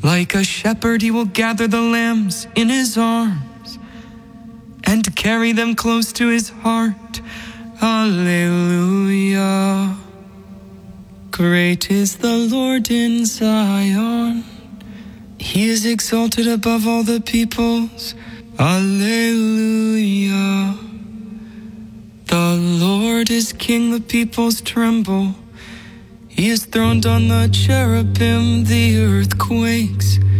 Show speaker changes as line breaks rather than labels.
Like a shepherd, he will gather the lambs in his arms and carry them close to his heart. Alleluia. Great is the Lord in Zion. He is exalted above all the peoples. Alleluia. The Lord is King, the peoples tremble. He is throned on the cherubim, the earth quakes.